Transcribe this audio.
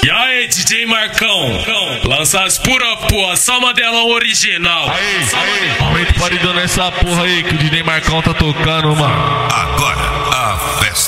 E aí, DJ Marcão, lança as pura porra, só modelão original. Aí, aumenta o paredão nessa porra aí que o DJ Marcão tá tocando, mano. Agora, a festa.